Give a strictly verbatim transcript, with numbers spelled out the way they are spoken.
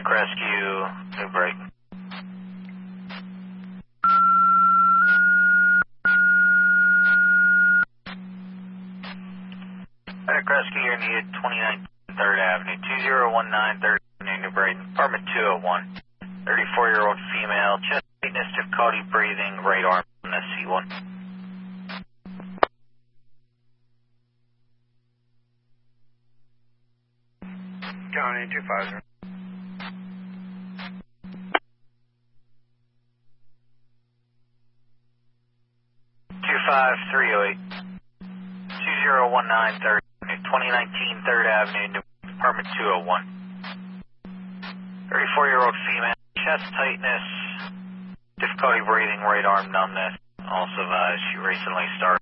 Medic Rescue, New Brighton. Medic Rescue, you're needed twenty-nine third Avenue, two zero one nine third Avenue, New Brighton, apartment two oh one. thirty-four-year-old female, chest tightness, difficulty breathing, right arm on the C one. County two five zero. two five three oh eight, two zero one nine third Avenue, twenty nineteen third Avenue, New apartment two oh one. thirty-four-year-old female, chest tightness, difficulty breathing, right arm numbness. Also, uh, she recently started.